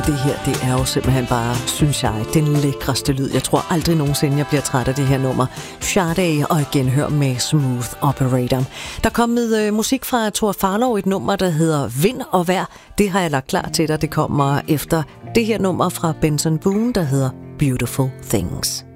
det her, det er jo simpelthen bare, synes jeg, den lækreste lyd. Jeg tror aldrig nogensinde, jeg bliver træt af det her nummer. Sade og igen hør med Smooth Operator. Der er kommet musik fra Thor Farlov, et nummer, der hedder Vind og Vejr. Det har jeg lagt klar til dig. Det kommer efter det her nummer fra Benson Boone, der hedder Beautiful Things.